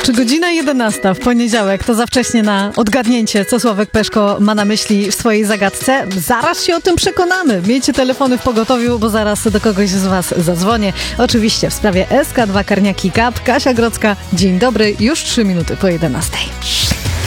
Czy godzina 11 w poniedziałek to za wcześnie na odgadnięcie, co Sławek Peszko ma na myśli w swojej zagadce? Zaraz się o tym przekonamy. Miejcie telefony w pogotowiu, bo zaraz do kogoś z Was zadzwonię. Oczywiście w sprawie SK2 Karniaki Cup. Kasia Grodzka, dzień dobry, już 3 minuty po 11.